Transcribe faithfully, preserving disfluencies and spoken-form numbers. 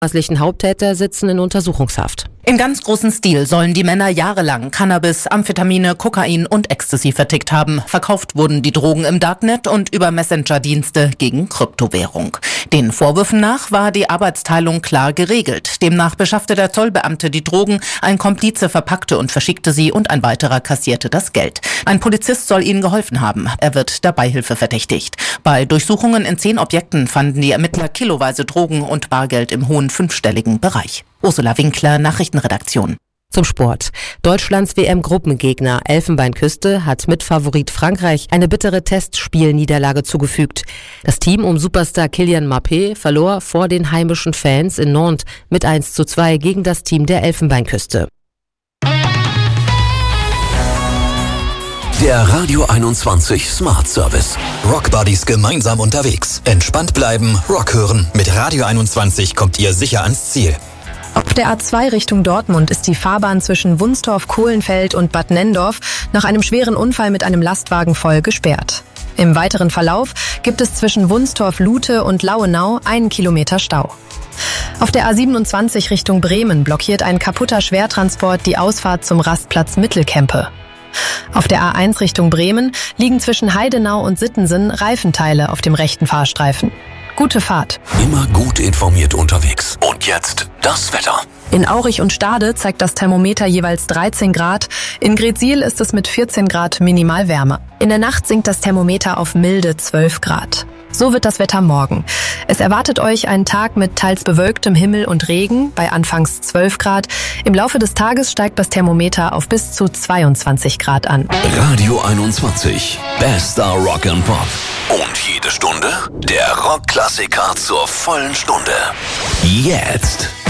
mutmaßlichen Haupttäter sitzen in Untersuchungshaft. Im ganz großen Stil sollen die Männer jahrelang Cannabis, Amphetamine, Kokain und Ecstasy vertickt haben. Verkauft wurden die Drogen im Darknet und über Messenger-Dienste gegen Kryptowährung. Den Vorwürfen nach war die Arbeitsteilung klar geregelt. Demnach beschaffte der Zollbeamte die Drogen, ein Komplize verpackte und verschickte sie und ein weiterer kassierte das Geld. Ein Polizist soll ihnen geholfen haben. Er wird der Beihilfe verdächtigt. Bei Durchsuchungen in zehn Objekten fanden die Ermittler kiloweise Drogen und Bargeld im hohen fünfstelligen Bereich. Ursula Winkler, Nachrichtenredaktion. Zum Sport. Deutschlands W M-Gruppengegner Elfenbeinküste hat Mitfavorit Frankreich eine bittere Testspielniederlage zugefügt. Das Team um Superstar Kylian Mbappé verlor vor den heimischen Fans in Nantes mit eins zu zwei gegen das Team der Elfenbeinküste. Der Radio einundzwanzig Smart Service. Rock Buddies gemeinsam unterwegs. Entspannt bleiben, Rock hören. Mit Radio einundzwanzig kommt ihr sicher ans Ziel. Auf der A zwei Richtung Dortmund ist die Fahrbahn zwischen Wunstorf-Kohlenfeld und Bad Nenndorf nach einem schweren Unfall mit einem Lastwagen voll gesperrt. Im weiteren Verlauf gibt es zwischen Wunstorf-Lute und Lauenau einen Kilometer Stau. Auf der A siebenundzwanzig Richtung Bremen blockiert ein kaputter Schwertransport die Ausfahrt zum Rastplatz Mittelkempe. Auf der A eins Richtung Bremen liegen zwischen Heidenau und Sittensen Reifenteile auf dem rechten Fahrstreifen. Gute Fahrt. Immer gut informiert unterwegs. Und jetzt das Wetter. In Aurich und Stade zeigt das Thermometer jeweils dreizehn Grad. In Greetsiel ist es mit vierzehn Grad Minimalwärme. In der Nacht sinkt das Thermometer auf milde zwölf Grad. So wird das Wetter morgen. Es erwartet euch ein Tag mit teils bewölktem Himmel und Regen bei anfangs zwölf Grad. Im Laufe des Tages steigt das Thermometer auf bis zu zweiundzwanzig Grad an. Radio einundzwanzig. Bester Rock and Pop. Und jede Stunde der Rockklassiker zur vollen Stunde. Jetzt